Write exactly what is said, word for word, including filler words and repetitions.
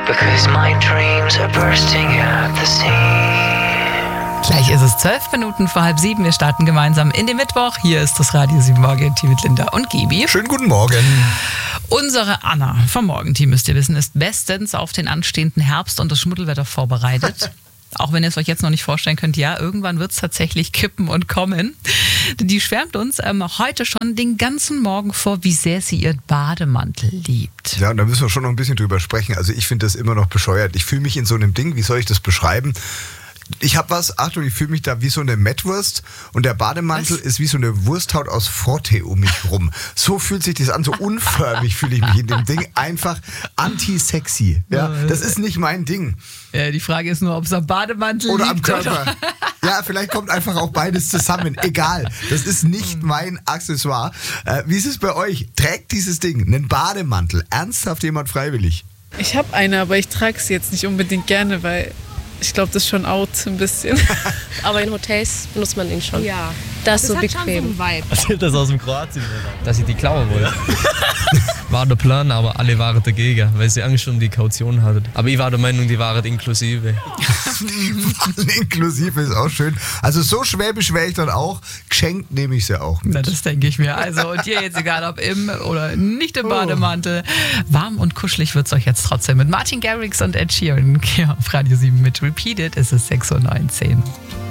because my dreams are bursting at the seams. Gleich ist es zwölf Minuten vor halb sieben. Wir starten gemeinsam in den Mittwoch. Hier ist das Radio sieben Morgen-Team mit Linda und Gibi. Schönen guten Morgen. Unsere Anna vom Morgenteam, müsst ihr wissen, ist bestens auf den anstehenden Herbst und das Schmuddelwetter vorbereitet. Auch wenn ihr es euch jetzt noch nicht vorstellen könnt, ja, irgendwann wird es tatsächlich kippen und kommen. Die schwärmt uns ähm, heute schon den ganzen Morgen vor, wie sehr sie ihren Bademantel liebt. Ja, und da müssen wir schon noch ein bisschen drüber sprechen. Also ich finde das immer noch bescheuert. Ich fühle mich in so einem Ding, wie soll ich das beschreiben? Ich habe was, Achtung, ich fühle mich da wie so eine Mettwurst und der Bademantel was? Ist wie so eine Wursthaut aus Forte um mich rum. So fühlt sich das an, so unförmig fühle ich mich in dem Ding. Einfach anti-sexy. Ja, das ist nicht mein Ding. Ja, die Frage ist nur, ob es am Bademantel oder liegt, am Körper. Oder? Ja, vielleicht kommt einfach auch beides zusammen. Egal, das ist nicht mein Accessoire. Äh, wie ist es bei euch? Trägt dieses Ding einen Bademantel ernsthaft jemand freiwillig? Ich habe eine, aber ich trage sie jetzt nicht unbedingt gerne, weil ich glaube, das ist schon out ein bisschen. Aber in Hotels benutzt man ihn schon. Ja. Das ist so hat bequem. Schon so einen Vibe. Was ist das aus dem Kroatien? Dass ich die klauen wollte. War der Plan, aber alle waren dagegen, weil sie Angst um die Kaution hatten. Aber ich war der Meinung, die waren inklusive. Inklusive ist auch schön. Also so schwäbisch wäre ich dann auch. Geschenkt nehme ich sie auch mit. Na, das denke ich mir. Also und dir jetzt egal, ob im oder nicht im Bademantel. Warm und kuschelig wird es euch jetzt trotzdem mit Martin Garrix und Ed Sheeran hier auf Radio sieben mit Repeated. Es ist sechs Uhr neunzehn.